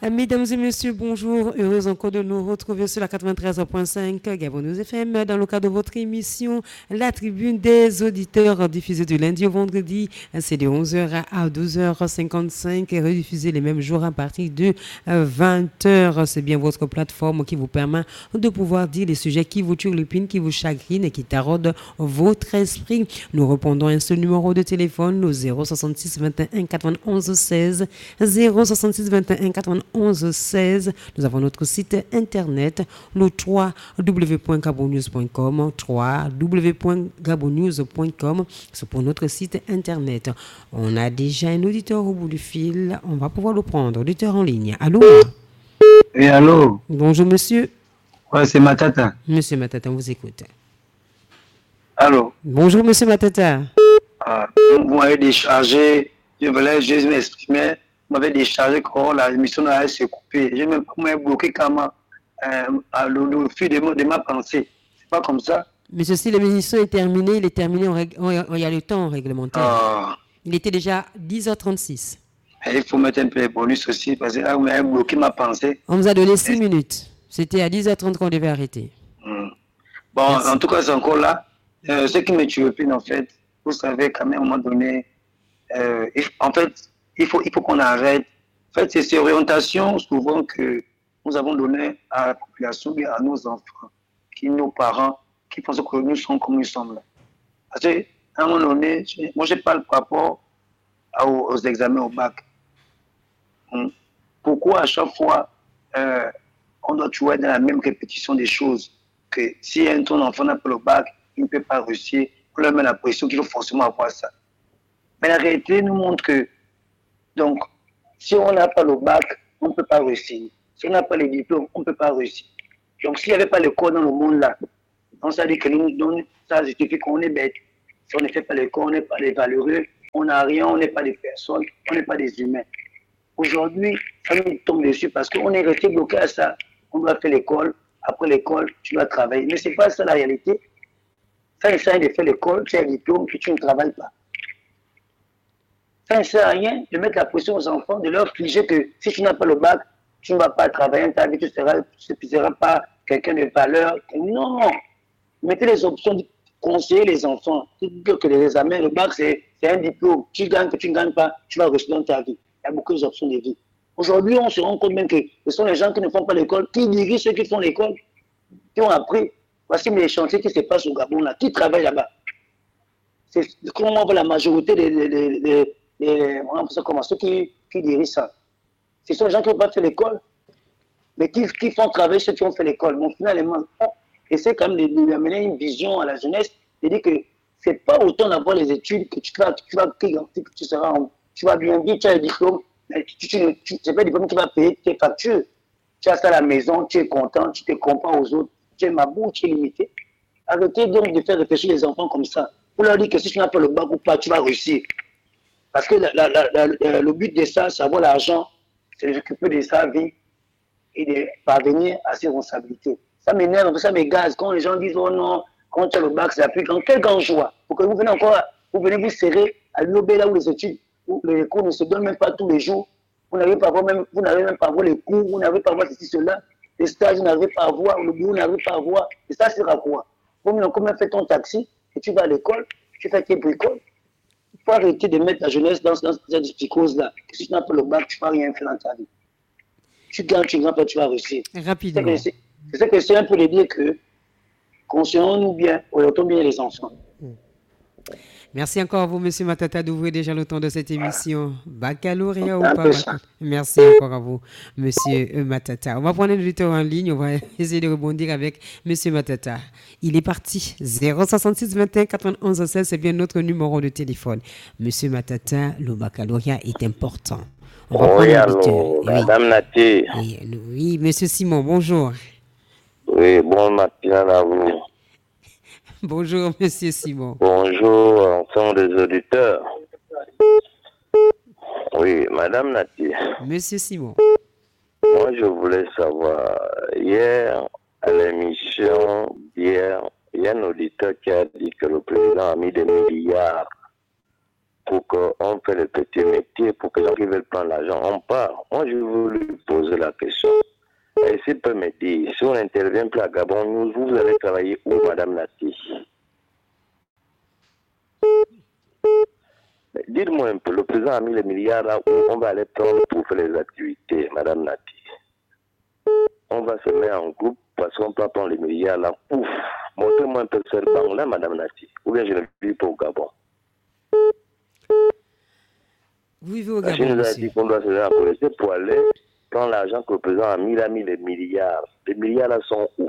Mesdames et messieurs, bonjour. Heureuse encore de nous retrouver sur la 93.5 Gabon News FM dans le cadre de votre émission La Tribune des auditeurs diffusée du lundi au vendredi. C'est de 11h à 12h55 et rediffusée les mêmes jours à partir de 20h. C'est bien votre plateforme qui vous permet de pouvoir dire les sujets qui vous turlupinent, qui vous chagrinent et qui taraudent votre esprit. Nous répondons à un seul numéro de téléphone, le 066 21 91 16 066 21 91 16. Nous avons notre site internet, le www.gabonnews.com, www.gabonnews.com. C'est pour notre site internet. On a déjà un auditeur au bout du fil. On va pouvoir le prendre. Auditeur en ligne. Allô? Oui, allô? Bonjour, monsieur. Ouais, c'est Matata. Monsieur Matata, on vous écoute. Allô? Bonjour, monsieur Matata. Vous m'avez déchargé. Je voulais juste m'exprimer. Vous m'avez déchargé quand la émission allait se couper. Je même pas bloqué comment le fil de ma pensée. C'est pas comme ça. Mais ceci, l'émission est terminée. Il est terminé. Il y a le temps réglementaire. Il était déjà 10h36. Il faut mettre un peu de bonus aussi parce que là, vous m'avez bloqué ma pensée. On vous a donné 6 minutes. C'était à 10h30 qu'on devait arrêter. Bon, Merci. en tout cas, c'est encore là. Ce qui me tue, en fait, vous savez, quand même, à un moment donné, en fait, il faut qu'on arrête. En fait, c'est ces orientations, souvent, que nous avons données à la population et à nos enfants, nos parents, qui pensent que nous sommes comme nous sommes là. Parce qu'à un moment donné, moi, je parle par rapport aux examens au bac. Pourquoi à chaque fois, on doit toujours être dans la même répétition des choses, que si ton enfant n'a pas le bac, il ne peut pas réussir, on leur met la pression qu'il faut forcément avoir ça. Mais la réalité nous montre que, donc, si on n'a pas le bac, on ne peut pas réussir. Si on n'a pas les diplômes, on ne peut pas réussir. Donc, s'il n'y avait pas l'école dans le monde là, donc ça dit que ça justifie qu'on est bête. Si on ne fait pas l'école, on n'est pas des valeureux, on n'a rien, on n'est pas des personnes, on n'est pas des humains. Aujourd'hui, ça nous tombe dessus parce qu'on est resté bloqué à ça. On doit faire l'école, après l'école, tu dois travailler. Mais ce n'est pas ça la réalité. Ça ne sert à rien de faire l'école, tu as un diplôme, puis tu ne travailles pas. Ça ne sert à rien de mettre la pression aux enfants, de leur figer que si tu n'as pas le bac, tu ne vas pas travailler, ta vie, tu ne seras pas quelqu'un de valeur. Non, mettez les options, conseiller les enfants. Que les examens, le bac, c'est un diplôme. Tu gagnes, que tu ne gagnes pas, tu vas réussir dans ta vie. Il y a beaucoup d'options de vie. Aujourd'hui, on se rend compte même que ce sont les gens qui ne font pas l'école, qui dirigent ceux qui font l'école, qui ont appris. Voici les chantiers qui se passent au Gabon, là, qui travaillent là-bas. C'est comment on voit la majorité ceux qui dirigent ça. Ce sont les gens qui n'ont pas fait l'école, mais qui font travailler ceux qui ont fait l'école. Bon, finalement, on essaie quand même d'amener une vision à la jeunesse, de dire que ce n'est pas autant d'avoir les études que tu vas bien vivre, tu as le diplôme, mais c'est pas le diplôme qui va payer tes factures. Tu as ça à la maison, tu es content, tu te compares aux autres, tu es mabou, tu es limité. Arrêtez donc de faire réfléchir les enfants comme ça. Pour leur dire que si tu n'as pas le bac ou pas, tu vas réussir. Parce que le but de ça, c'est avoir l'argent, c'est de s'occuper de sa vie et de parvenir à ses responsabilités. Ça m'énerve, ça m'égaze. Quand les gens disent, oh non, quand tu as le bac, c'est la plus grande. Quelle grande joie. Pour que vous venez vous serrer à l'UOB là où les études, où les cours ne se donnent même pas tous les jours. Vous n'avez pas vous n'avez même pas à voir les cours, vous n'avez pas à voir ceci, cela. Les stages, vous n'avez pas à voir, le bureau, vous n'avez pas à voir. Et ça sert à quoi? Vous même fait ton taxi et tu vas à l'école, tu fais tes bricoles. Il faut arrêter de mettre la jeunesse dans cette psychose-là. Si tu n'as pas le bac, tu ne vas rien faire dans ta vie. Tu gagnes, tu vas réussir. Rapidement. C'est ça que c'est un peu de dire que conscients-nous bien, orientons bien les enfants. Merci encore à vous, M. Matata, d'ouvrir déjà le temps de cette émission. Baccalauréat ou pas? Merci encore à vous, M. Matata. On va prendre un auditeur en ligne. On va essayer de rebondir avec M. Matata. Il est parti. 066 21 91 16, c'est bien notre numéro de téléphone. M. Matata, le baccalauréat est important. On va prendre un auditeur. Madame Nati. Oui, M. Simon, bonjour. Oui, bon matin à vous. Bonjour, Monsieur Simon. Bonjour, ensemble des auditeurs. Oui, Madame Nati. Monsieur Simon. Moi, je voulais savoir, hier, à l'émission, il y a un auditeur qui a dit que le président a mis des milliards pour qu'on fait le petit métier, pour que les gens qui veulent prendre l'argent, on part. Moi, je veux lui poser la question. Et s'il peut me dire, si on n'intervient plus à Gabon, vous allez travailler où, Madame Nati? Dites-moi un peu, le président a mis les milliards là où on va aller prendre pour faire les activités, Madame Nati. On va se mettre en groupe parce qu'on peut prendre les milliards là. Ouf, montrez-moi un peu cette banque là, Madame Nati. Ou bien je ne vis pas au Gabon. Vous vivez au La Gabon, Chine nous a monsieur. dit qu'on doit se rapprocher pour aller prendre l'argent que le président a mis les milliards. Les milliards là sont où?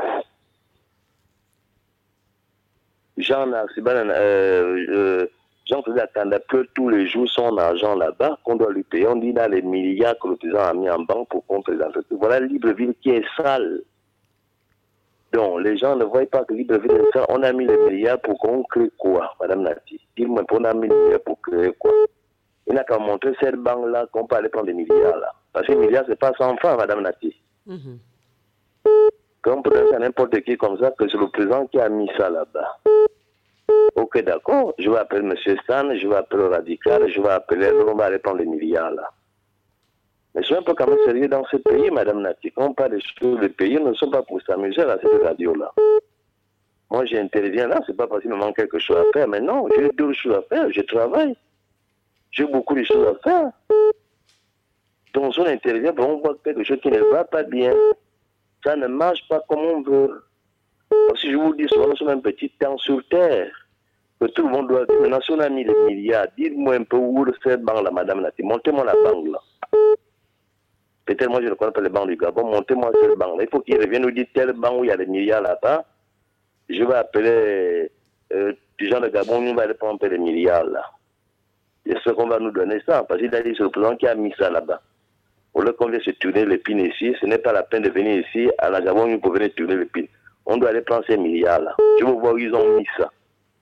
Jean-Claude Akanda pleure tous les jours son argent là-bas qu'on doit lui payer. On dit là les milliards que le président a mis en banque pour contre les entreprises. Voilà Libreville qui est sale. Donc les gens ne voient pas que Libreville est sale. On a mis les milliards pour qu'on crée quoi, Madame Nati? Dis-moi, on a mis les milliards pour créer quoi? Il n'a qu'à montrer cette banque-là qu'on peut aller prendre des milliards là. Parce que les milliards, c'est pas sans fin, Madame Nati. Comme peut dire à n'importe qui comme ça que c'est le président qui a mis ça là-bas. Ok, d'accord. Je vais appeler M. Stan, je vais appeler le Radical, je vais appeler, on va aller prendre les milliards là. Mais je suis un peu quand même sérieux dans ce pays, Madame Nati. Quand on parle des choses du pays, nous ne sommes pas pour s'amuser à cette radio-là. Moi, j'interviens là, c'est pas parce qu'il me manque quelque chose à faire, mais non, j'ai d'autres choses à faire, je travaille. J'ai beaucoup de choses à faire. Donc, si on intervient, on voit quelque chose qui ne va pas bien. Ça ne marche pas comme on veut. Parce que je vous dis souvent, nous sommes un petit temps sur terre. Que tout le monde doit dire. Maintenant, si on a mis des milliards, dites-moi un peu où est cette banque là, Madame Nati. Montez-moi la banque là. Peut-être moi je ne connais pas les banques du Gabon. Montez-moi cette banque là. Il faut qu'il revienne nous dire telle banque où il y a des milliards là-bas. Je vais appeler les gens de Gabon, nous va aller prendre un peu des milliards là. J'espère qu'on va nous donner ça. Parce qu'il a dit c'est le président qui a mis ça là-bas. Au lieu qu'on vienne se tourner l'épine ici, ce n'est pas la peine de venir ici à la Gabon pour venir tourner l'épine. On doit aller prendre ces milliards là. Je veux voir où ils ont mis ça.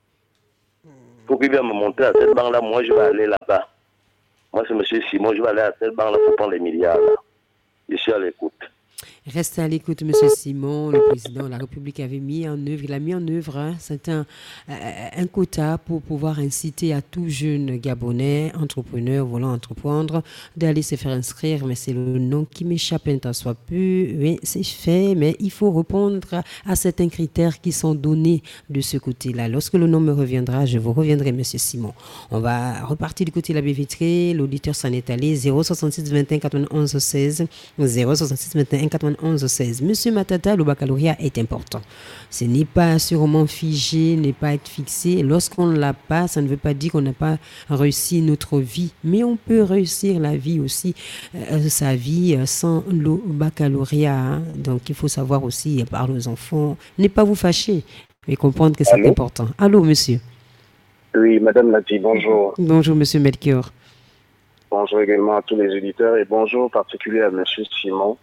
Faut qu'il vienne me montrer à cette banque là, moi je vais aller là-bas. Moi c'est M. Simon, je vais aller à cette banque là pour prendre les milliards là. Je suis à l'écoute. Restez à l'écoute, Monsieur Simon. Le président de la République avait mis en œuvre, il a mis en œuvre, c'est un quota pour pouvoir inciter à tout jeune Gabonais, entrepreneur voulant entreprendre, d'aller se faire inscrire. Mais c'est le nom qui m'échappe un tant soit peu. Oui, c'est fait, mais il faut répondre à certains critères qui sont donnés de ce côté-là. Lorsque le nom me reviendra, je vous reviendrai, Monsieur Simon. On va repartir du côté de la baie vitrée. L'auditeur s'en est allé. 066 21 91 16. 066 21 91 16. Monsieur Matata, le baccalauréat est important. Ce n'est pas sûrement figé, n'est pas être fixé. Lorsqu'on ne l'a pas, ça ne veut pas dire qu'on n'a pas réussi notre vie. Mais on peut réussir la vie aussi, sa vie sans le baccalauréat. Hein. Donc il faut savoir aussi, par aux enfants, ne pas vous fâcher, mais comprendre que c'est important. Allô, monsieur. Oui, Madame Nati, bonjour. Bonjour, monsieur Melchior. Bonjour également à tous les auditeurs et bonjour en particulier à Monsieur Simon.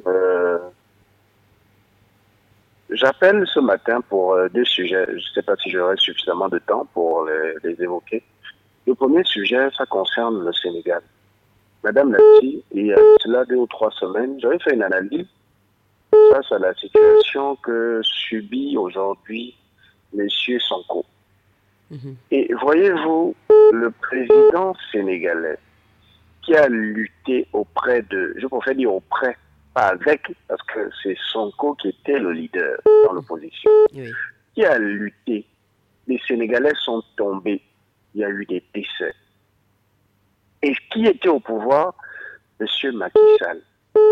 J'appelle ce matin pour deux sujets. Je ne sais pas si j'aurai suffisamment de temps pour les évoquer. Le premier sujet, ça concerne le Sénégal. Madame Nati, il y a cela 2 ou 3 semaines, j'avais fait une analyse face à la situation que subit aujourd'hui Monsieur Sonko. Et voyez-vous, le président sénégalais qui a lutté auprès de, je préfère dire auprès, pas avec, parce que c'est Sonko qui était le leader dans l'opposition, qui a lutté, les Sénégalais sont tombés, il y a eu des décès. Et qui était au pouvoir? Monsieur Macky Sall.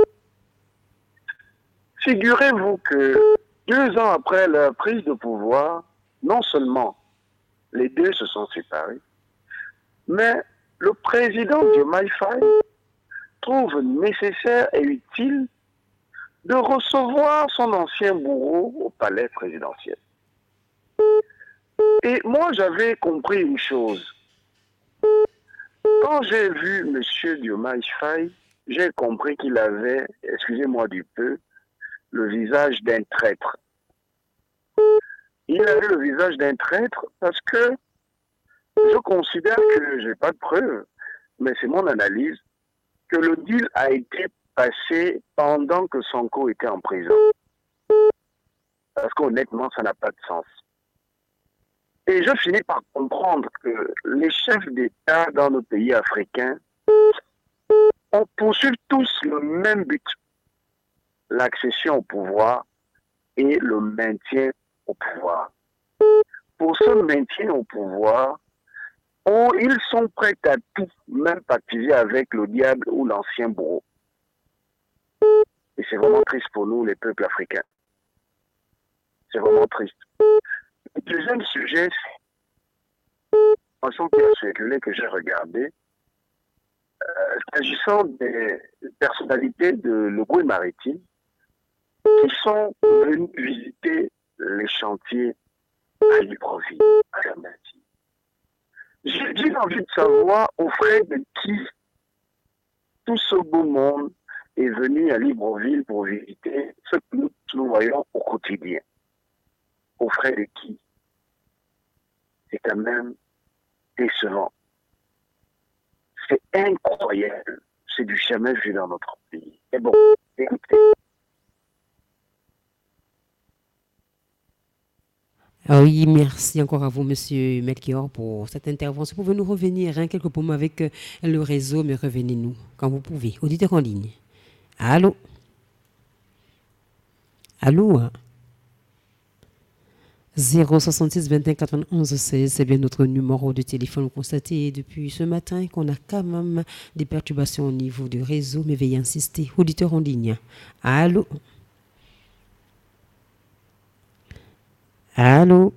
Figurez-vous que 2 ans après leur prise de pouvoir, non seulement les deux se sont séparés, mais le président Diomaye Faye trouve nécessaire et utile de recevoir son ancien bourreau au palais présidentiel. Et moi, j'avais compris une chose. Quand j'ai vu M. Diomaye Faye, j'ai compris qu'il avait, excusez-moi du peu, le visage d'un traître. Il avait le visage d'un traître parce que je considère que, je n'ai pas de preuves, mais c'est mon analyse, que le deal a été passé pendant que Sonko était en prison. Parce qu'honnêtement, ça n'a pas de sens. Et je finis par comprendre que les chefs d'État dans nos pays africains, on poursuit tous le même but, l'accession au pouvoir et le maintien au pouvoir. Pour ce maintien au pouvoir, ils sont prêts à tout, même pactiser avec le diable ou l'ancien bourreau. Et c'est vraiment triste pour nous, les peuples africains. C'est vraiment triste. Le deuxième sujet, c'est une façon qui a circulé, que j'ai regardé, s'agissant des personnalités de l'Ogooué maritime qui sont venues visiter les chantiers à Libreville, à Gamati. J'ai envie de savoir aux frais de qui tout ce beau monde est venu à Libreville pour visiter ce que nous voyons au quotidien. Aux frais de qui? C'est quand même décevant. C'est incroyable. C'est du jamais vu dans notre pays. Et bon, écoutez. Ah oui, merci encore à vous, Monsieur Melchior, pour cette intervention. Vous pouvez nous revenir quelques mots avec le réseau, mais revenez-nous quand vous pouvez. Auditeur en ligne. Allô? Allô? 066 21 91 16, c'est bien notre numéro de téléphone. Vous constatez depuis ce matin qu'on a quand même des perturbations au niveau du réseau, mais veuillez insister. Auditeur en ligne. Allô? Allô?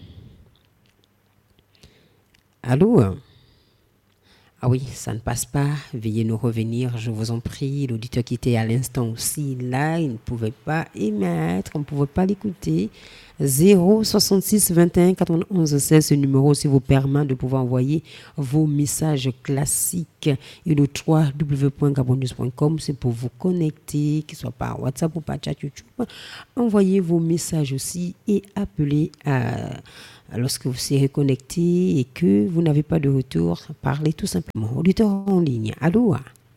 Allô? Ah oui, ça ne passe pas. Veuillez nous revenir, je vous en prie. L'auditeur qui était à l'instant aussi là, il ne pouvait pas émettre, on ne pouvait pas l'écouter. 066 21 91 16, ce numéro aussi vous permet de pouvoir envoyer vos messages classiques. Et le www.gabonnews.com, c'est pour vous connecter, que ce soit par WhatsApp ou par chat YouTube. Envoyez vos messages aussi et appelez lorsque vous serez connecté et que vous n'avez pas de retour, parlez tout simplement. Auditeur en ligne. Allô?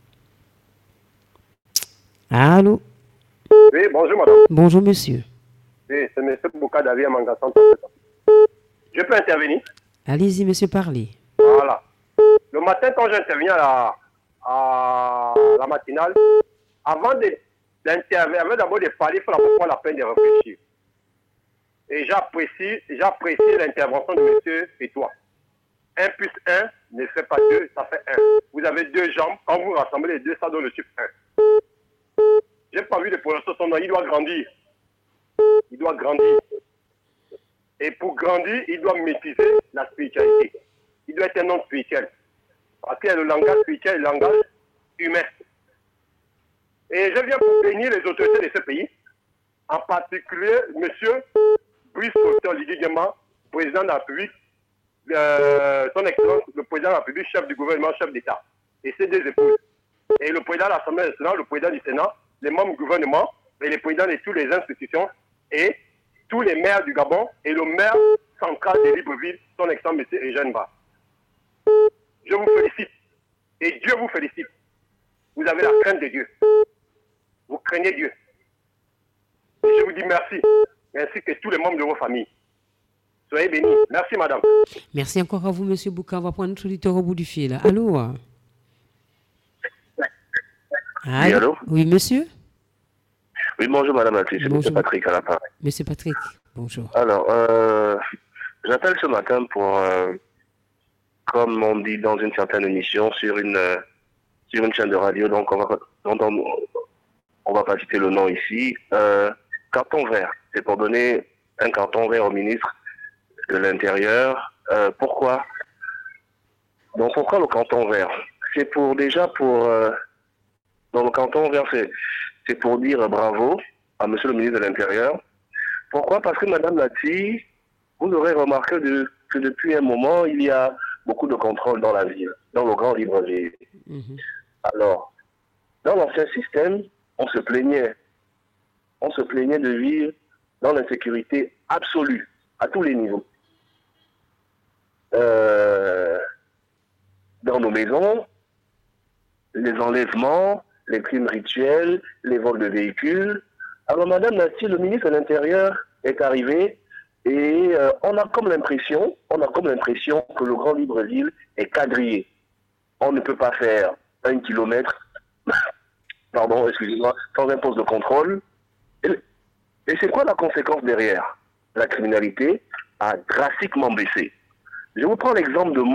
Allô? Oui, bonjour madame. Bonjour monsieur. Oui, c'est M. Boukadavi à Mangassan. Je peux intervenir? Allez-y monsieur, parlez. Voilà. Le matin, quand j'interviens à la matinale, avant d'intervenir, avant d'abord de parler, il faut prendre la peine de réfléchir. Et j'apprécie l'intervention de M. Pétois. 1 plus 1 ne fait pas 2, ça fait 1. Vous avez 2 jambes, quand vous rassemblez les deux, ça donne le chiffre 1. Je n'ai pas vu de prononcer son nom, il doit grandir. Il doit grandir. Et pour grandir, il doit maîtriser la spiritualité. Il doit être un homme spirituel. Parce qu'il y a le langage spirituel et le langage humain. Et je viens pour bénir les autorités de ce pays, en particulier M. Brice Colton Ligui-Nguema, président de la République, son Excellence, le président de la République, chef du gouvernement, chef d'État, et ses 2 épouses. Et le président de l'Assemblée nationale, le président du Sénat, les membres du gouvernement, et les présidents de toutes les institutions, et tous les maires du Gabon, et le maire central de Libreville, son Excellence, M. Eugène Ba. Je vous félicite, et Dieu vous félicite. Vous avez la crainte de Dieu. Vous craignez Dieu. Et je vous dis merci, ainsi que tous les membres de vos familles. Soyez bénis. Merci, madame. Merci encore à vous, monsieur Bouka. On va prendre notre auditeur au bout du fil. Allô? Oui, allô? Oui, monsieur? Oui, bonjour madame la c'est Bonjour. M. Patrick à l'appareil. Monsieur Patrick, bonjour. Alors, j'appelle ce matin pour, comme on dit dans une certaine émission, sur une chaîne de radio, donc on va pas citer le nom ici, carton vert. C'est pour donner un carton vert au ministre de l'Intérieur. Pourquoi? Donc pourquoi le carton vert? C'est pour dans le canton vert, c'est pour dire bravo à monsieur le ministre de l'Intérieur. Pourquoi? Parce que madame Lati, vous aurez remarqué que depuis un moment, il y a beaucoup de contrôle dans la ville, dans le Grand Libreville. Alors, dans l'ancien système, on se plaignait de vivre dans l'insécurité absolue, à tous les niveaux. Dans nos maisons, les enlèvements, les crimes rituels, les vols de véhicules. Alors, madame Nati, le ministre de l'Intérieur est arrivé Et on a comme l'impression que le Grand Libreville est quadrillé. On ne peut pas faire 1 kilomètre, pardon, excusez-moi, sans un poste de contrôle. Et c'est quoi la conséquence derrière? La criminalité a drastiquement baissé. Je vous prends l'exemple de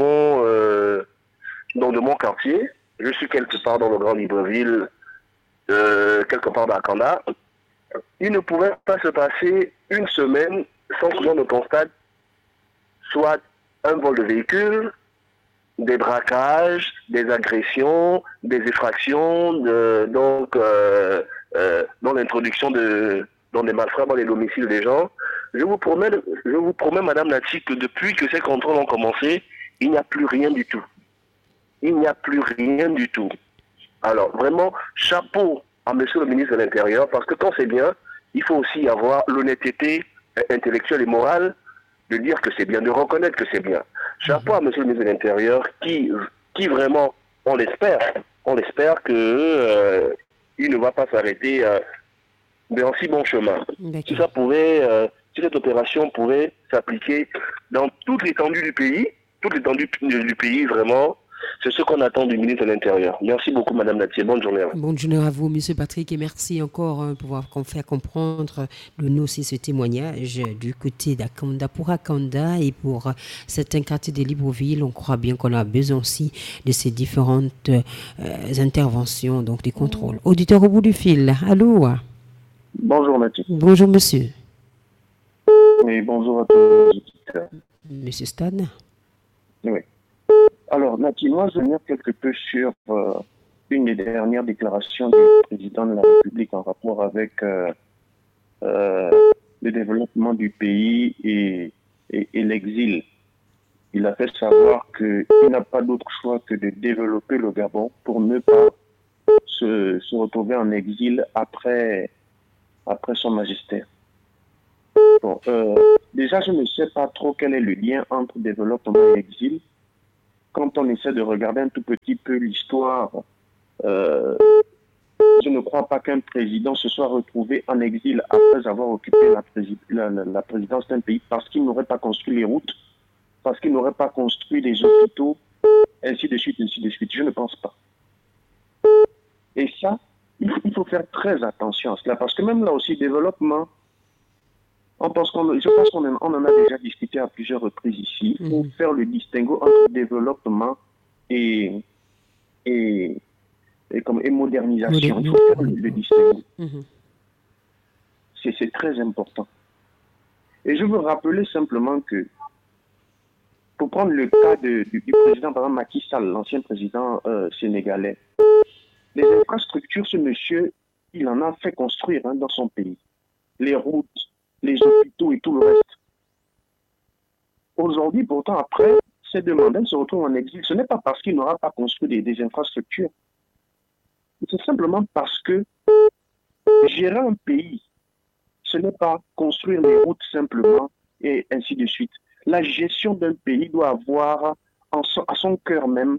mon quartier. Je suis quelque part dans le Grand Libreville, quelque part dans Kanda. Il ne pouvait pas se passer une semaine sans que l'on ne constate soit un vol de véhicule, des braquages, des agressions, des effractions, dans l'introduction dans des malfrats dans les domiciles des gens. Je vous promets, Madame Nati, que depuis que ces contrôles ont commencé, il n'y a plus rien du tout. Il n'y a plus rien du tout. Alors, vraiment, chapeau à Monsieur le ministre de l'Intérieur, parce que quand c'est bien, il faut aussi avoir l'honnêteté intellectuelle et morale de dire que c'est bien, de reconnaître que c'est bien. Chapeau à Monsieur le ministre de l'Intérieur qui vraiment, on l'espère que il ne va pas s'arrêter dans si bon chemin. Si cette opération pouvait s'appliquer dans toute l'étendue du pays, vraiment, c'est ce qu'on attend du ministre de l'Intérieur. Merci beaucoup, Madame Natier. Bonne journée. Bonne journée à vous, Monsieur Patrick, et merci encore pour faire comprendre de nous aussi ce témoignage du côté d'Akanda pour Akanda et pour certains quartiers de Libreville. On croit bien qu'on a besoin aussi de ces différentes interventions, donc des contrôles. Auditeur au bout du fil, allô? Bonjour, Mathieu. Bonjour, monsieur. Oui, bonjour à tous les auditeurs. Monsieur Stade. Oui. Alors, Nati, moi, je vais venir quelque peu sur une des dernières déclarations du président de la République en rapport avec le développement du pays et l'exil. Il a fait savoir qu'il n'a pas d'autre choix que de développer le Gabon pour ne pas se retrouver en exil après son magistère. Bon, déjà, je ne sais pas trop quel est le lien entre développement et exil. Quand on essaie de regarder un tout petit peu l'histoire, je ne crois pas qu'un président se soit retrouvé en exil après avoir occupé la présidence d'un pays parce qu'il n'aurait pas construit les routes, parce qu'il n'aurait pas construit les hôpitaux, ainsi de suite, ainsi de suite. Je ne pense pas. Et ça, il faut faire très attention à cela, parce que même là aussi, développement, je pense qu'on en a déjà discuté à plusieurs reprises ici, pour faire le distinguo entre développement et modernisation. Il faut faire le distinguo. C'est très important. Et je veux rappeler simplement que, pour prendre le cas du président, par exemple, Macky Sall, l'ancien président sénégalais, les infrastructures, ce monsieur, il en a fait construire dans son pays. Les routes, les hôpitaux et tout le reste. Aujourd'hui, pourtant, après, ces demandeurs se retrouvent en exil. Ce n'est pas parce qu'il n'aura pas construit des infrastructures. C'est simplement parce que gérer un pays, ce n'est pas construire les routes simplement et ainsi de suite. La gestion d'un pays doit avoir à son cœur même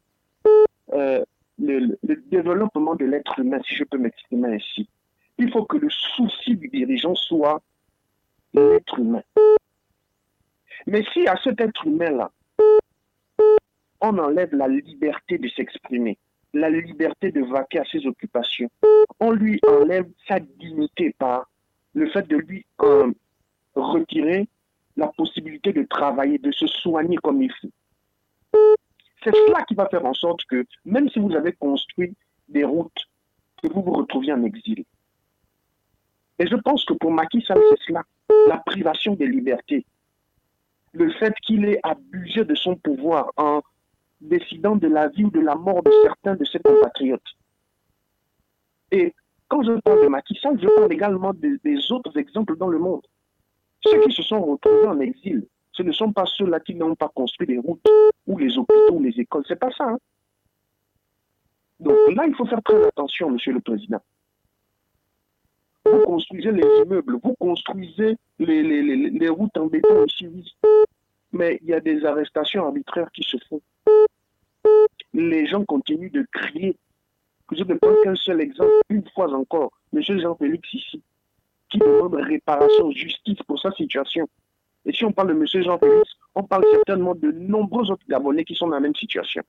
le développement de l'être humain, si je peux m'exprimer ainsi. Il faut que le souci du dirigeant soit l'être humain. Mais si à cet être humain-là, on enlève la liberté de s'exprimer, la liberté de vaquer à ses occupations, on lui enlève sa dignité par le fait de lui retirer la possibilité de travailler, de se soigner comme il faut. C'est cela qui va faire en sorte que, même si vous avez construit des routes, que vous vous retrouviez en exil. Et je pense que pour Macky Sall, c'est cela, la privation des libertés. Le fait qu'il ait abusé de son pouvoir en décidant de la vie ou de la mort de certains de ses compatriotes. Et quand je parle de Macky Sall, je parle également des autres exemples dans le monde. Ceux qui se sont retrouvés en exil, ce ne sont pas ceux-là qui n'ont pas construit les routes ou les hôpitaux ou les écoles. C'est pas ça. Hein? Donc là, il faut faire très attention, Monsieur le Président. Vous construisez les immeubles, vous construisez les routes en béton ici, oui. Mais il y a des arrestations arbitraires qui se font. Les gens continuent de crier. Je ne prends qu'un seul exemple, une fois encore, M. Jean-Félix ici, qui demande réparation, justice pour sa situation. Et si on parle de M. Jean-Félix, on parle certainement de nombreux autres Gabonais qui sont dans la même situation.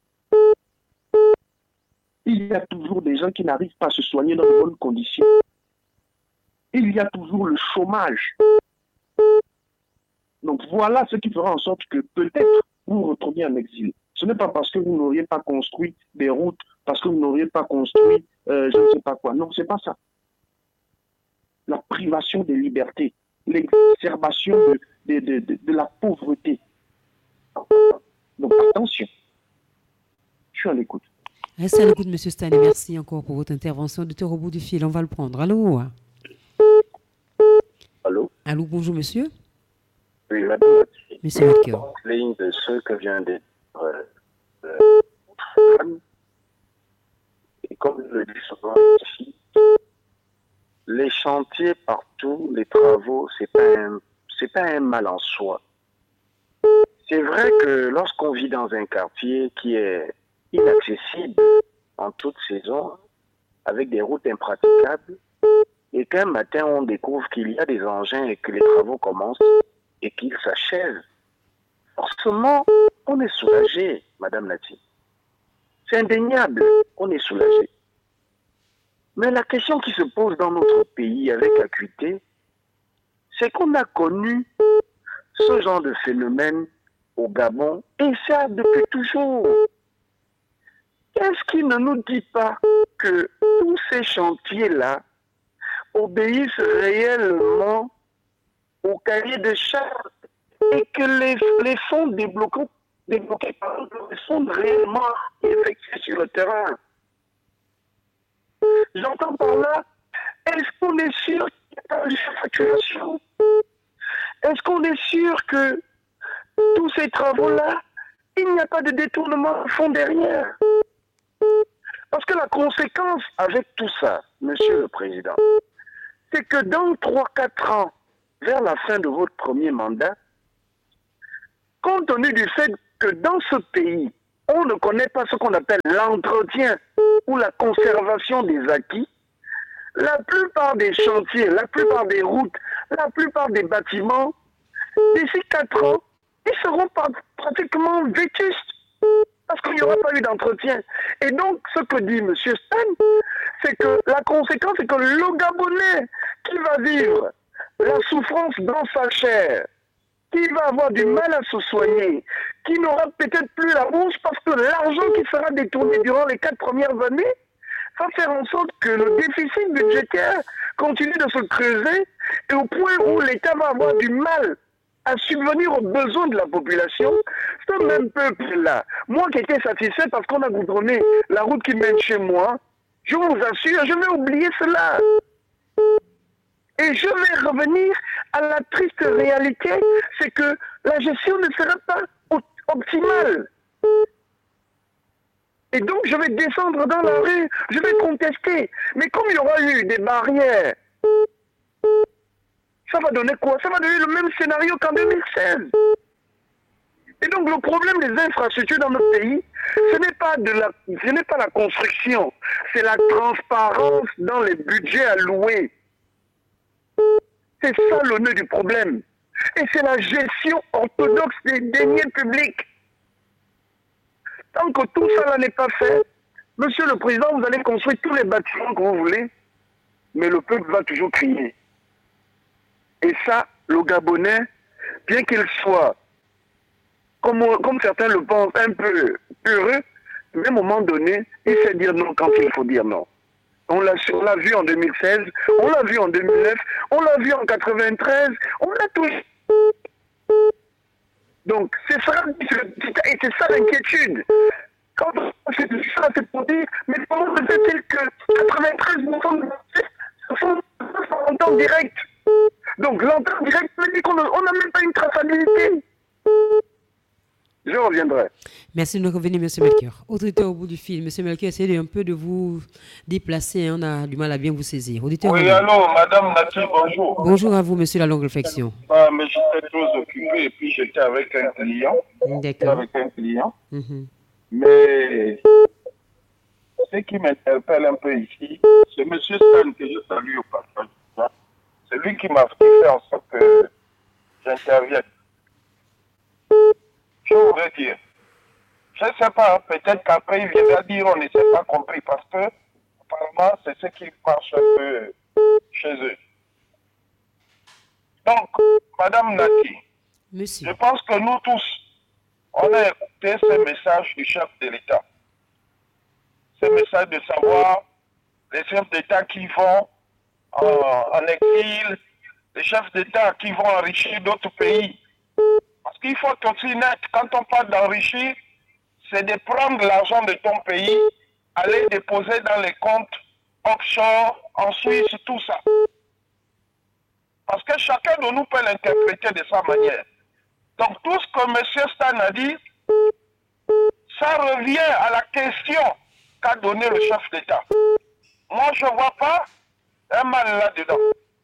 Il y a toujours des gens qui n'arrivent pas à se soigner dans de bonnes conditions. Il y a toujours le chômage. Donc voilà ce qui fera en sorte que peut-être vous vous retrouviez en exil. Ce n'est pas parce que vous n'auriez pas construit des routes, parce que vous n'auriez pas construit je ne sais pas quoi. Non, c'est pas ça. La privation des libertés, l'exacerbation de la pauvreté. Donc attention. Je suis à l'écoute. Restez à l'écoute, M. Stan, et merci encore pour votre intervention. Auditeur au bout du fil, on va le prendre. Allô? Allô? Allô, bonjour, monsieur. Oui, madame. Monsieur Melchior. En ligne de ce que vient de et comme je le dis souvent ici, les chantiers partout, les travaux, c'est pas un mal en soi. C'est vrai que lorsqu'on vit dans un quartier qui est inaccessible en toute saison, avec des routes impraticables, et qu'un matin on découvre qu'il y a des engins et que les travaux commencent et qu'ils s'achèvent, forcément, on est soulagé, Madame Nati. C'est indéniable, on est soulagé. Mais la question qui se pose dans notre pays avec acuité, c'est qu'on a connu ce genre de phénomène au Gabon, et ça depuis toujours. Est-ce qu'il ne nous dit pas que tous ces chantiers-là obéissent réellement au cahier de charges et que les fonds débloqués par eux sont réellement effectués sur le terrain? J'entends par là, est-ce qu'on est sûr qu'il n'y a pas de facturation? Est-ce qu'on est sûr que tous ces travaux-là, il n'y a pas de détournement de fonds derrière? Parce que la conséquence avec tout ça, Monsieur le Président, c'est que dans 3-4 ans, vers la fin de votre premier mandat, compte tenu du fait que dans ce pays, on ne connaît pas ce qu'on appelle l'entretien ou la conservation des acquis, la plupart des chantiers, la plupart des routes, la plupart des bâtiments, d'ici 4 ans, ils seront pratiquement vétustes parce qu'il n'y aura pas eu d'entretien. Et donc, ce que dit M. Stan, c'est que la conséquence, c'est que le Gabonais qui va vivre la souffrance dans sa chair, qui va avoir du mal à se soigner, qui n'aura peut-être plus la bourse parce que l'argent qui sera détourné durant les 4 premières années va faire en sorte que le déficit budgétaire continue de se creuser et au point où l'État va avoir du mal à subvenir aux besoins de la population. Ce même peuple-là, moi qui étais satisfait parce qu'on a goudronné la route qui mène chez moi, je vous assure, je vais oublier cela. Et je vais revenir à la triste réalité, c'est que la gestion ne sera pas optimale. Et donc je vais descendre dans la rue, je vais contester. Mais comme il y aura eu des barrières, ça va donner quoi? Ça va donner le même scénario qu'en 2016. Et donc le problème des infrastructures dans notre pays, ce n'est pas la construction, c'est la transparence dans les budgets alloués. C'est ça le nœud du problème. Et c'est la gestion orthodoxe des deniers publics. Tant que tout ça n'est pas fait, Monsieur le Président, vous allez construire tous les bâtiments que vous voulez, mais le peuple va toujours crier. Et ça, le Gabonais, bien qu'il soit, comme certains le pensent, un peu heureux, à un moment donné, il sait dire non quand il faut dire non. On l'a vu en 2016, on l'a vu en 2009, on l'a vu en 93, on l'a toujours. Donc, c'est ça l'inquiétude. Quand on fait ça, c'est pour dire, mais comment se fait-il que 93% de sont en temps direct? Donc, l'entente direct veut dire qu'on n'a même pas une traçabilité. Je reviendrai. Merci de nous revenir, M. Melchior. Auditeur au bout du fil. M. Melchior, essayez un peu de vous déplacer. On a du mal à bien vous saisir. Auditeur, oui, allô, Madame Nati, bonjour. Bonjour à vous, monsieur, la longue réflexion. Mais j'étais trop occupé et puis j'étais avec un client. D'accord. Mais ce qui m'interpelle un peu ici, c'est M. Stan que je salue au passage. C'est lui qui m'a fait en sorte que j'intervienne. je voudrais dire. Je ne sais pas, peut-être qu'après il viendra dire on ne s'est pas compris parce que apparemment c'est ce qui marche un peu chez eux. Donc, Madame Nati, Monsieur. je pense que nous tous, on a écouté ce message du chef de l'État. Ce message de savoir les chefs d'État qui vont en exil, les chefs d'État qui vont enrichir d'autres pays. Parce qu'il faut être aussi net, quand on parle d'enrichir, c'est de prendre l'argent de ton pays, aller déposer dans les comptes offshore, en Suisse, tout ça. Parce que chacun de nous peut l'interpréter de sa manière. Donc tout ce que M. Stan a dit, ça revient à la question qu'a donné le chef d'État. Moi, je ne vois pas un mal là-dedans.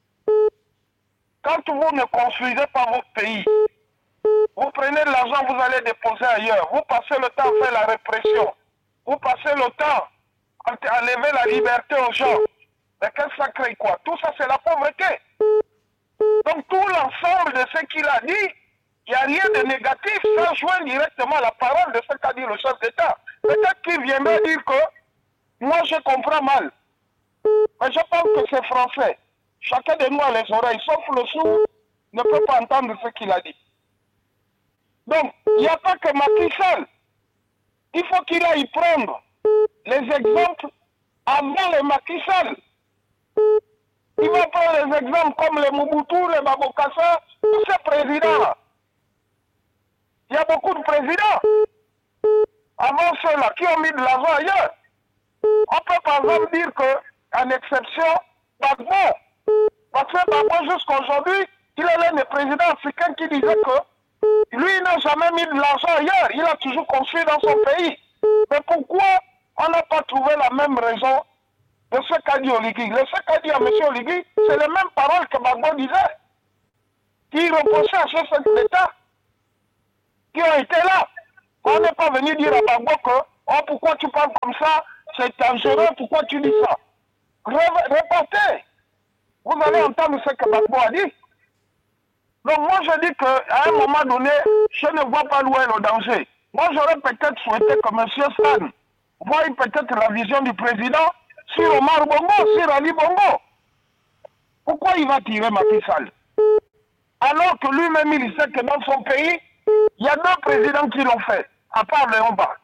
Quand vous ne construisez pas votre pays, vous prenez de l'argent, vous allez déposer ailleurs. Vous passez le temps à faire la répression. Vous passez le temps à enlever la liberté aux gens. Mais qu'est-ce que ça crée quoi? Tout ça, c'est la pauvreté. Donc tout l'ensemble de ce qu'il a dit, il n'y a rien de négatif. Ça joint directement la parole de ce qu'a dit le chef d'État. Peut-être qu'il viendrait dire que moi, je comprends mal. Mais je pense que c'est français. Chacun de nous a les oreilles, sauf le sourd, ne peut pas entendre ce qu'il a dit. Donc, il n'y a pas que Macky Sall. Il faut qu'il aille prendre les exemples avant les Macky Sall. Il va prendre les exemples comme les Mobutu, les Babokassa, tous ces présidents-là. Il y a beaucoup de présidents avant ceux-là qui ont mis de l'argent ailleurs. On peut par exemple dire qu'en exception, Gbagbo, parce que Gbagbo jusqu'à aujourd'hui, il est l'un des présidents africains qui disait que lui, il n'a jamais mis de l'argent ailleurs. Il a toujours construit dans son pays. Mais pourquoi on n'a pas trouvé la même raison de ce qu'a dit Oligui? Ce qu'a dit à M. Oligui, c'est les mêmes paroles que Gbagbo disait. Qui reprochait à ce chef d'État qui ont été là. On n'est pas venu dire à Gbagbo que oh, pourquoi tu parles comme ça, c'est dangereux, pourquoi tu dis ça? Reportez. Vous allez entendre ce que Gbagbo a dit. Donc moi je dis qu'à un moment donné, je ne vois pas où est le danger. Moi j'aurais peut-être souhaité que M. Stan voie peut-être la vision du président sur Omar Bongo, sur Ali Bongo. Pourquoi il va tirer Macky Sall? Alors que lui-même il sait que dans son pays, il y a deux présidents qui l'ont fait, à part Léon Bas.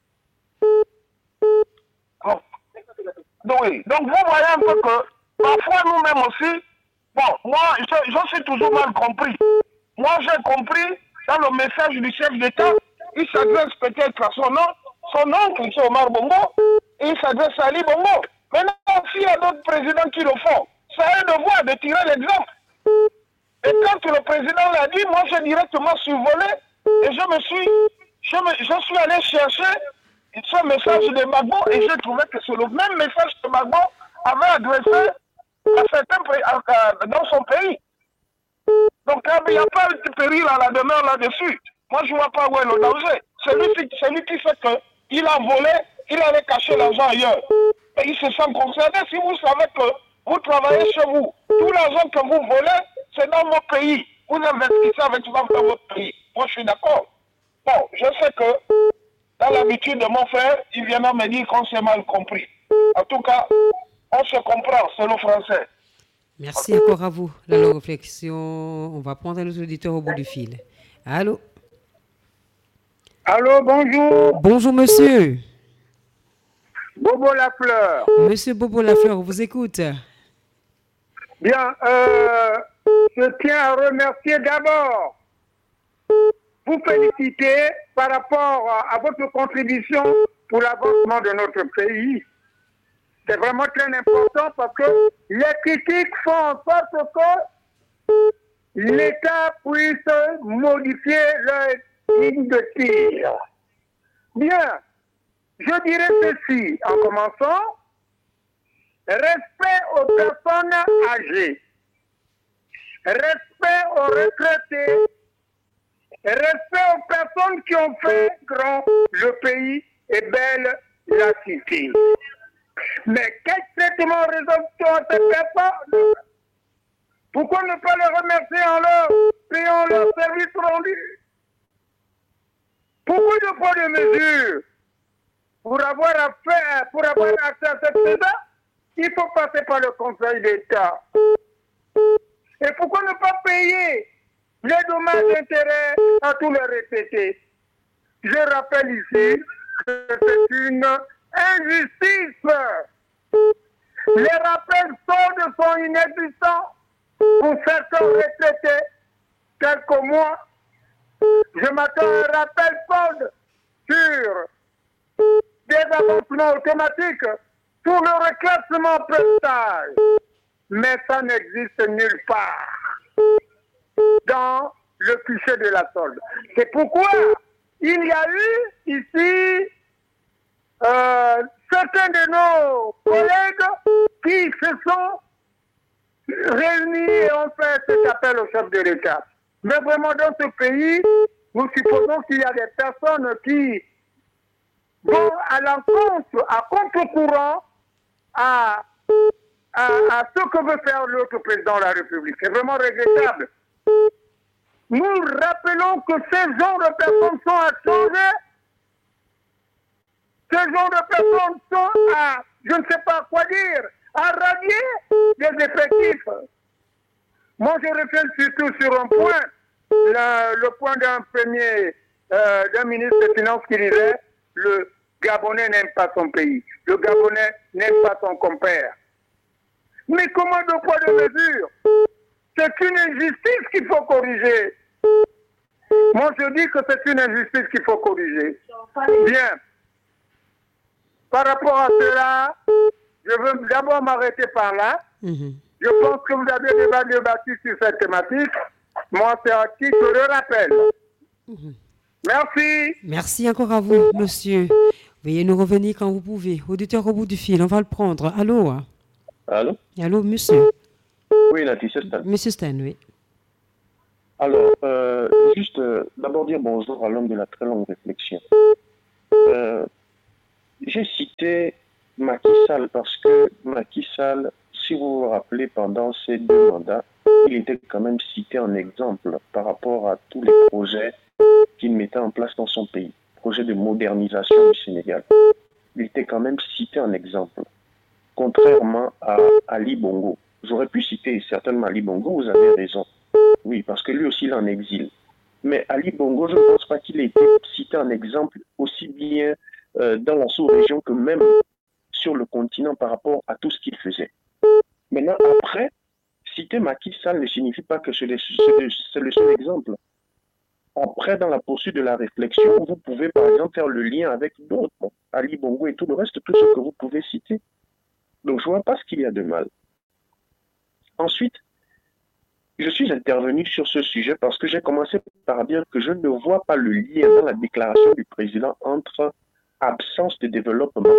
Donc vous voyez un peu que parfois nous-mêmes aussi, bon, moi je suis toujours mal compris. Moi j'ai compris dans le message du chef d'État, il s'adresse peut-être à son oncle, c'est Omar Bongo, et il s'adresse à Ali Bongo. Maintenant, s'il y a d'autres présidents qui le font, ça a un devoir de tirer l'exemple. Et quand le président l'a dit, moi j'ai directement survolé et je suis allé chercher ce message de Gbagbo et j'ai trouvé que c'est le même message que Gbagbo avait adressé à certains dans son pays. Donc il n'y a pas de péril à la demeure là-dessus. Moi je ne vois pas où est le danger. C'est lui qui sait qu'il a volé, il avait caché l'argent ailleurs. Et il se sent concerné. Si vous savez que vous travaillez chez vous, tout l'argent que vous volez, c'est dans mon pays. Vous investissez avec votre pays. Moi, je suis d'accord. Bon, je sais que dans l'habitude de mon frère, il viendra me dire qu'on s'est mal compris. En tout cas, on se comprend, c'est le français. Merci encore à vous. La réflexion, on va prendre nos auditeurs au bout du fil. Allô? Allô, bonjour. Bonjour, monsieur. Bobo Lafleur. Monsieur Bobo Lafleur, on vous écoute. Bien, je tiens à remercier d'abord, vous féliciter par rapport à votre contribution pour l'avancement de notre pays. C'est vraiment très important parce que les critiques font en sorte que l'État puisse modifier leur ligne de tir. Bien, je dirais ceci en commençant. Respect aux personnes âgées, respect aux retraités, respect aux personnes qui ont fait grand le pays et belle la cité. Mais quel traitement réserve-t-on à ces personnes? Pourquoi ne pas les remercier en leur payant leur service rendu? Beaucoup de poids de mesure pour avoir accès à cette maison, il faut passer par le Conseil d'État. Et pourquoi ne pas payer les dommages d'intérêt à tous les répétés? Je rappelle ici que c'est une injustice. Les rappels soldes sont inexistants pour certains retraités, tels que moi. Je m'attends à un rappel solde sur des avancements automatiques pour le reclassement prestage. Mais ça n'existe nulle part dans le fichier de la solde. C'est pourquoi il y a eu ici certains de nos collègues qui se sont réunis et ont fait cet appel au chef de l'État. Mais vraiment, dans ce pays, nous supposons qu'il y a des personnes qui vont à l'encontre, à contre-courant, à ce que veut faire l'autre président de la République. C'est vraiment regrettable. Nous rappelons que ces genres de personnes sont à changer. Ces genres de personnes sont à, je ne sais pas quoi dire, à radier des effectifs. Moi, je reviens surtout sur un point, le point d'un ministre des Finances qui disait le Gabonais n'aime pas son pays, le Gabonais n'aime pas son compère. Mais comment de poids de mesure? C'est une injustice qu'il faut corriger. Moi, je dis que c'est une injustice qu'il faut corriger. Bien. Par rapport à cela, je veux d'abord m'arrêter par là. Je pense que vous avez débattu sur cette thématique. Moi, c'est un titre de rappel. Merci. Merci encore à vous, monsieur. Veuillez nous revenir quand vous pouvez. Auditeur au bout du fil, on va le prendre. Allô? Allô? Allô, monsieur? Oui, Nati, c'est Stan. Monsieur Stan, oui. Alors, juste d'abord dire bonjour à l'homme de la très longue réflexion. J'ai cité Macky Sall parce que Macky Sall, si vous vous rappelez, pendant ces 2 mandats, il était quand même cité en exemple par rapport à tous les projets qu'il mettait en place dans son pays, projets de modernisation du Sénégal. Il était quand même cité en exemple, contrairement à Ali Bongo. J'aurais pu citer certainement Ali Bongo, vous avez raison. Oui, parce que lui aussi, il est en exil. Mais Ali Bongo, je ne pense pas qu'il ait été cité en exemple aussi bien dans la sous-région que même sur le continent par rapport à tout ce qu'il faisait. Maintenant, après, citer Macky Sall ne signifie pas que c'est le seul exemple. Après, dans la poursuite de la réflexion, vous pouvez par exemple faire le lien avec d'autres, Ali Bongo et tout le reste, tout ce que vous pouvez citer. Donc, je ne vois pas ce qu'il y a de mal. Ensuite, je suis intervenu sur ce sujet parce que j'ai commencé par dire que je ne vois pas le lien dans la déclaration du président entre absence de développement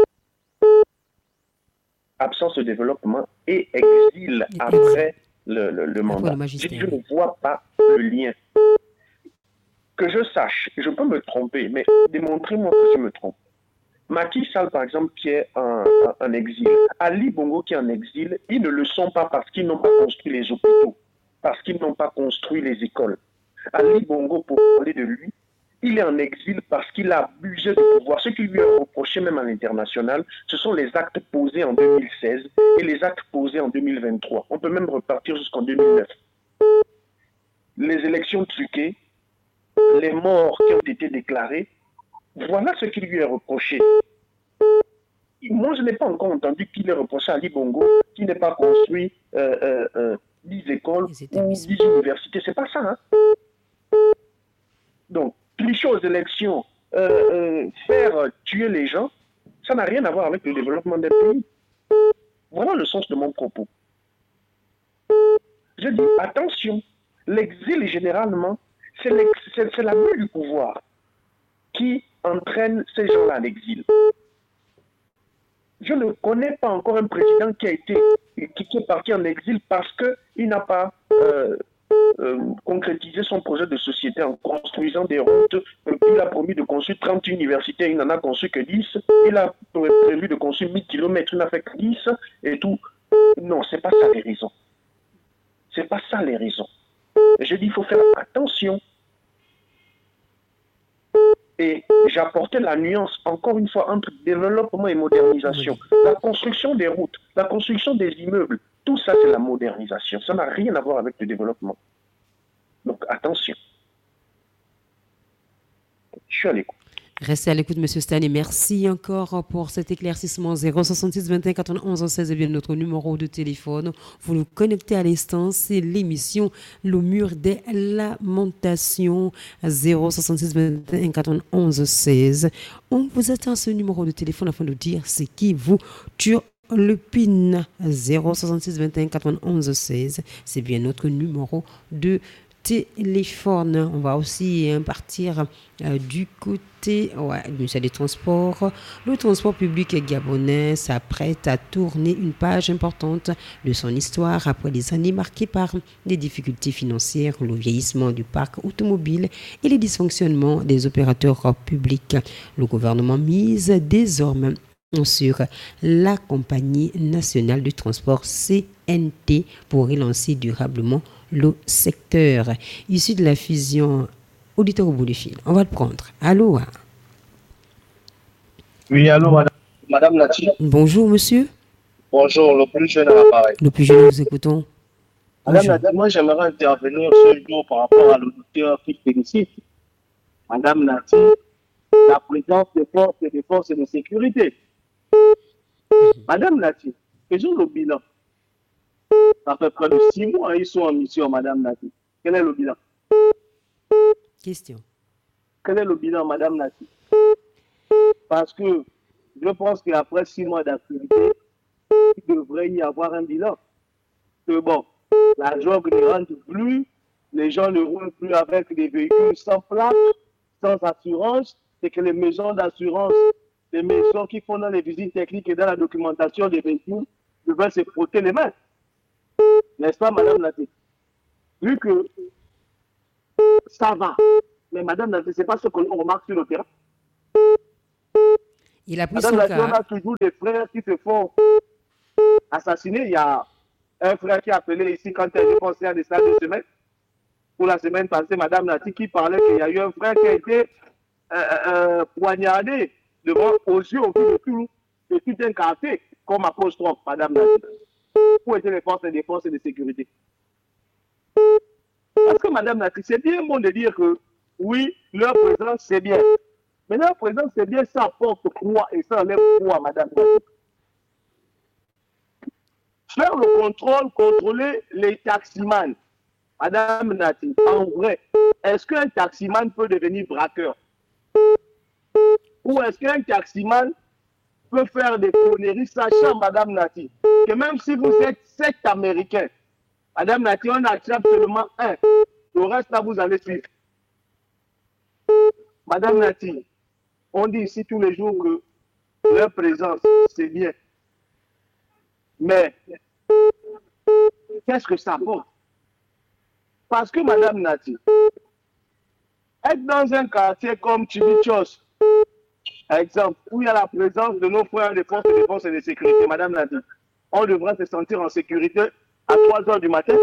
et exil après le mandat. Je ne vois pas le lien. Que je sache, je peux me tromper, mais démontrez-moi que je me trompe. Macky Sall, par exemple, qui est en exil, Ali Bongo qui est en exil, ils ne le sont pas parce qu'ils n'ont pas construit les hôpitaux, parce qu'ils n'ont pas construit les écoles. Ali Bongo, pour parler de lui, il est en exil parce qu'il a abusé de pouvoir. Ce qui lui est reproché même à l'international, ce sont les actes posés en 2016 et les actes posés en 2023. On peut même repartir jusqu'en 2009. Les élections truquées, les morts qui ont été déclarés, voilà ce qui lui est reproché. Moi, je n'ai pas encore entendu qu'il ait reproché à Ali Bongo qu'il n'ait pas construit 10 écoles ou 10 universités. C'est pas ça, hein? Donc, cliché aux élections, faire tuer les gens, ça n'a rien à voir avec le développement des pays. Voilà le sens de mon propos. Je dis, attention, l'exil, généralement, c'est l'abus du pouvoir qui entraîne ces gens-là à l'exil. Je ne connais pas encore un président qui est parti en exil parce qu'il n'a pas concrétisé son projet de société en construisant des routes. Il a promis de construire 30 universités, il n'en a conçu que 10. Il a prévu de construire 1000 km, il n'a fait que 10 et tout. Non, c'est pas ça les raisons. C'est pas ça les raisons. Je dis, il faut faire attention. Et j'apportais la nuance, encore une fois, entre développement et modernisation. La construction des routes, la construction des immeubles, tout ça, c'est la modernisation. Ça n'a rien à voir avec le développement. Donc, attention. Je suis à l'écoute. Restez à l'écoute, Monsieur Stan, et merci encore pour cet éclaircissement. 066 21 91 16 est bien notre numéro de téléphone. Vous nous connectez à l'instant, c'est l'émission Le Mur des Lamentations. 066 21 91 16. On vous attend ce numéro de téléphone afin de dire c'est qui vous tue le PIN. 066 21 91 16. C'est bien notre numéro de téléphone. On va aussi partir du côté du ministère des Transports. Le transport public gabonais s'apprête à tourner une page importante de son histoire après des années marquées par des difficultés financières, le vieillissement du parc automobile et les dysfonctionnements des opérateurs publics. Le gouvernement mise désormais sur la compagnie nationale de transport CNT pour relancer durablement le secteur. Issu de la fusion auditeur au bout du fil. On va le prendre. Allô? Oui, allô, madame Nati. Bonjour, monsieur. Bonjour, le plus jeune à l'appareil. Le plus jeune, nous écoutons. Madame Nati, moi j'aimerais intervenir ce jour par rapport à l'auditeur qui félicite Madame Nati, la présence des forces de sécurité. Madame Nati, faisons le bilan. Ça fait près de 6 mois, ils sont en mission, Madame Nati. Quel est le bilan? Question. Quel est le bilan, Madame Nati? Parce que je pense qu'après 6 mois d'activité, il devrait y avoir un bilan. Que bon, la jogue ne rentre plus, les gens ne roulent plus avec des véhicules sans plaque, sans assurance, et que les maisons d'assurance, les maisons qui font dans les visites techniques et dans la documentation des véhicules, devraient se frotter les mains. N'est-ce pas, Madame Nati? Vu que ça va, mais Madame Nati, ce n'est pas ce qu'on remarque sur le terrain. Il a pris Madame son Nati, on cas. a toujours des frères qui se font assassiner. Il y a un frère qui a appelé ici quand elle est pensée à des salles de semaine. Pour la semaine passée, Madame Nati, qui parlait qu'il y a eu un frère qui a été poignardé devant, aux yeux, au vu de tout un quartier, comme apostrophe, Madame Nati. Où étaient les forces de défense et de sécurité? Parce que Madame Nati, c'est bien bon de dire que oui, leur présence c'est bien. Mais leur présence c'est bien, ça apporte quoi et ça enlève quoi, Madame Nati? Faire le contrôle, contrôler les taximans. Madame Nati, en vrai, est-ce qu'un taximan peut devenir braqueur? Ou est-ce qu'un taximan peut faire des conneries, sachant, Madame Nati, que même si vous êtes 7 Américains, Madame Nati, on attrape seulement un. Le reste, là, vous allez suivre. Madame Nati, on dit ici tous les jours que leur présence, c'est bien. Mais, qu'est-ce que ça apporte? Parce que, Madame Nati, être dans un quartier comme Chibichos, par exemple, où il y a la présence de nos frères de forces de défense et de sécurité, Madame Nati, on devrait se sentir en sécurité à 3 heures du matin,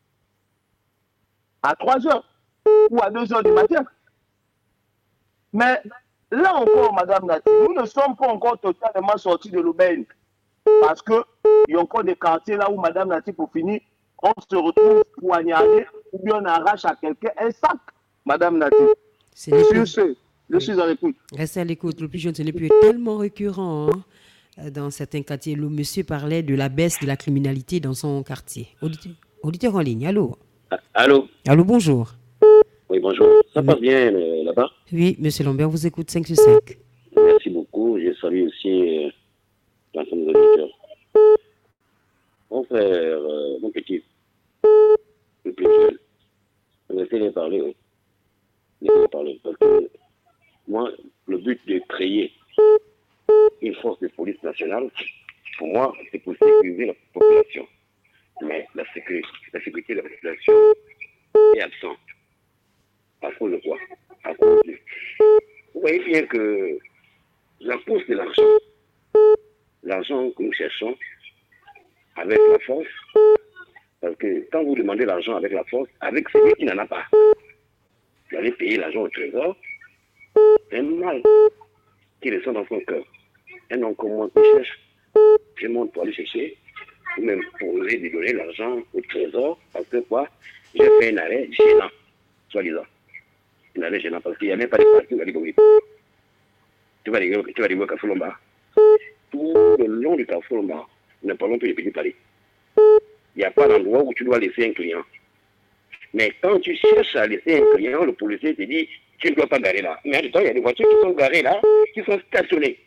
à 3 heures ou à 2 heures du matin. Mais là encore, Madame Nati, nous ne sommes pas encore totalement sortis de l'aubaine. Parce qu'il y a encore des quartiers là où, Madame Nati, pour finir, on se retrouve poignardé ou bien on arrache à quelqu'un un sac, Madame Nati. C'est je suis à l'écoute. Restez à l'écoute. Le plus jeune, ce n'est plus tellement récurrent dans certains quartiers. Le monsieur parlait de la baisse de la criminalité dans son quartier. Auditeur en ligne, allô? Allô? Allô, bonjour. Oui, bonjour. Ça passe bien là-bas? Oui, monsieur Lambert, vous écoute 5 sur 5. Merci beaucoup. Je salue aussi l'ensemble des auditeurs. Mon frère, mon petit, le plus jeune, laissez-les parler, oui. Laissez-les parler. Parce que moi, le but de créer une force de police nationale, pour moi, c'est pour sécuriser la population. Mais la sécurité de la population est absente. À cause de quoi? À cause de... Vous voyez bien que la cause de l'argent que nous cherchons avec la force, parce que quand vous demandez l'argent avec la force, avec celui qui n'en a pas, vous allez payer l'argent au trésor, un mal qui ressent dans son cœur. Un homme comme moi qui cherche, je monte pour aller chercher, ou même pour oser lui donner l'argent au trésor, parce que quoi, j'ai fait un arrêt gênant, soi-disant. Un arrêt gênant, parce qu'il n'y a même pas de parking à Libreville. Tu vas arriver au Carrefour Lombard. Tout le long du Carrefour Lombard, nous ne parlons plus de Petit Paris. Il n'y a pas d'endroit où tu dois laisser un client. Mais quand tu cherches à laisser un client, le policier te dit, tu ne dois pas garer là. Mais en même temps, il y a des voitures qui sont garées là, qui sont stationnées.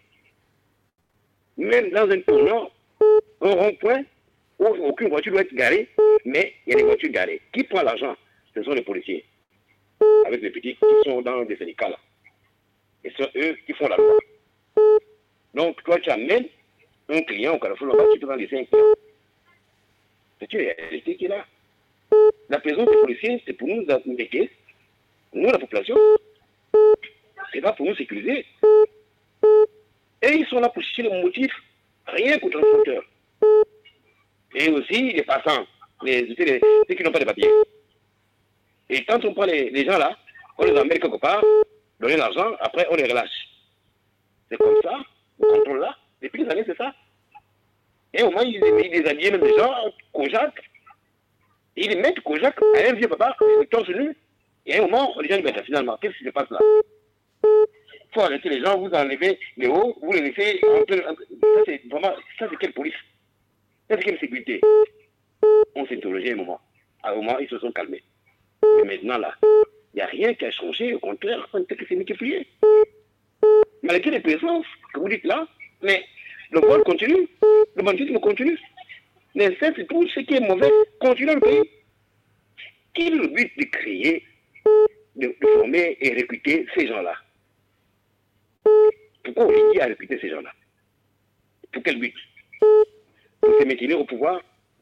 Même dans un tournant, un rond-point, où aucune voiture doit être garée, mais il y a des voitures garées. Qui prend l'argent? Ce sont les policiers. Avec les petits qui sont dans des syndicats là. Et ce sont eux qui font la loi. Donc, toi, tu amènes un client au Carrefour Lombard, tu peux en laisser un client. C'est une réalité qui est là. La présence des policiers, c'est pour nous aider, nous, la population. C'est là pour nous sécuriser. Et ils sont là pour chercher les motifs, rien qu'aux transporteurs. Et aussi les passants, ceux qui n'ont pas de papiers. Et quand on prend les gens là, on les emmène quelque part, donner l'argent, après on les relâche. C'est comme ça, le contrôle là, depuis des années c'est ça. Et au moins ils déshabillent même des gens, Kojak. Ils les mettent Kojak à un vieux papa, torse nu. Et à un moment, les gens disent, mais finalement, qu'est-ce qui se passe là? Il faut arrêter les gens, vous enlevez les hauts, vous les laissez en plein. Ça c'est vraiment, ça c'est quelle police? Ça c'est quelle sécurité? On s'est interrogé un moment. À un moment, ils se sont calmés. Mais maintenant là, il n'y a rien qui a changé, au contraire, peut-être que c'est multiplié. Malgré les présences que vous dites là, mais le vol continue, le banditisme continue. Mais ça, c'est tout ce qui est mauvais continue dans le pays. Quel est le but de créer, de former et recruter ces gens-là? Pourquoi on dit à recruter ces gens-là? Pour quel but? Pour se maintenir au pouvoir?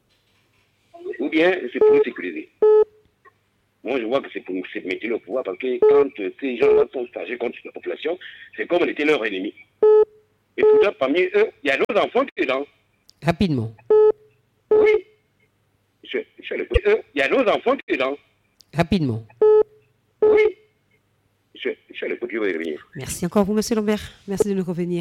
Ou bien c'est pour nous sécuriser? Moi, je vois que c'est pour nous maintenir au pouvoir parce que quand ces gens-là sont chargés contre la population, c'est comme on était leur ennemi. Et pourtant, parmi eux, il y a nos enfants qui sont dedans. Rapidement. Oui. Il y a nos enfants qui sont dedans. Rapidement. Oui. Je suis à l'écoute, je vais revenir. Merci encore vous, M. Lambert. Merci de nous revenir.